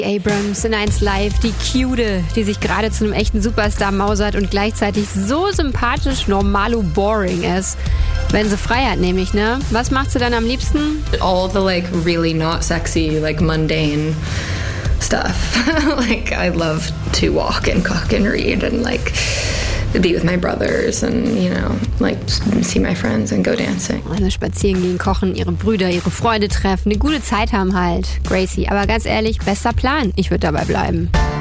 Abrams in 1 Live, die Cude, die sich gerade zu einem echten Superstar mausert und gleichzeitig so sympathisch normalo boring ist. Wenn sie frei hat, nämlich, ne? Was macht sie dann am liebsten? All the really not sexy, mundane stuff. I love to walk and cook and read and be with my brothers and, see my friends and go dancing. Also spazieren gehen, kochen, ihre Brüder, ihre Freunde treffen, eine gute Zeit haben halt. Gracie, aber ganz ehrlich, bester Plan. Ich würde dabei bleiben.